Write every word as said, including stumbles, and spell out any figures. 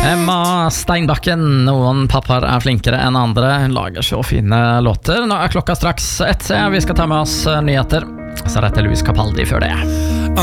Emma Steinbakken, noen pappaer er flinkere enn andre. Hun lager så fine låter. Nå er klokka straks ett, vi skal ta med oss nyheter. Så rett til Louis Capaldi før det.